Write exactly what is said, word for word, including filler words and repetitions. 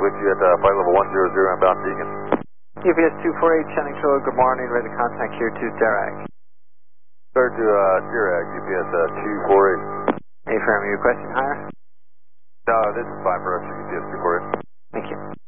put you at uh, flight level one zero zero inbound Deacon. U P S two four eight, Channing Cholo, good morning, ready to contact here to Derag. Third to uh, Derag, U P S uh, two four eight. Hey, Fermi, your question higher? No, this is fine for us, U P S two four eight. Thank you.